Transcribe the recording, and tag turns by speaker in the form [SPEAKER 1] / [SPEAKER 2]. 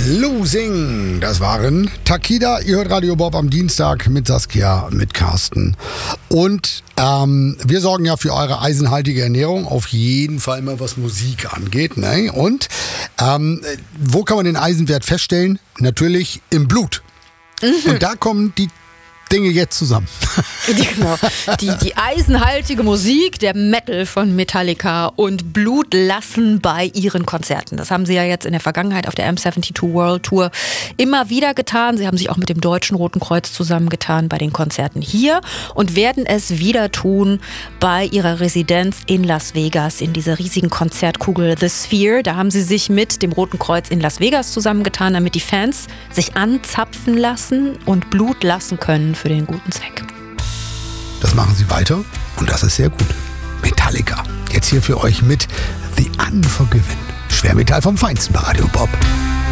[SPEAKER 1] Losing, das waren Takida. Ihr hört Radio Bob am Dienstag mit Saskia, mit Carsten. Und wir sorgen ja für eure eisenhaltige Ernährung, auf jeden Fall mal was Musik angeht. Ne? Und wo kann man den Eisenwert feststellen? Natürlich im Blut. Und da kommen die Dinge jetzt zusammen.
[SPEAKER 2] Genau. Die eisenhaltige Musik, der Metal von Metallica und Blut lassen bei ihren Konzerten. Das haben sie ja jetzt in der Vergangenheit auf der M72 World Tour immer wieder getan. Sie haben sich auch mit dem Deutschen Roten Kreuz zusammengetan bei den Konzerten hier und werden es wieder tun bei ihrer Residenz in Las Vegas, in dieser riesigen Konzertkugel The Sphere. Da haben sie sich mit dem Roten Kreuz in Las Vegas zusammengetan, damit die Fans sich anzapfen lassen und Blut lassen können für den guten Zweck.
[SPEAKER 1] Das machen sie weiter und das ist sehr gut. Metallica. Jetzt hier für euch mit The Unforgiven. Schwermetall vom Feinsten bei Radio Bob.